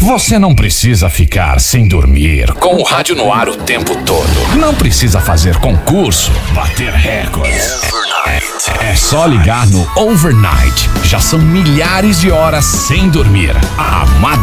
Você não precisa ficar sem dormir com o rádio no ar o tempo todo. Não precisa fazer concurso, bater recordes. É só ligar no Overnight. Já são milhares de horas sem dormir. A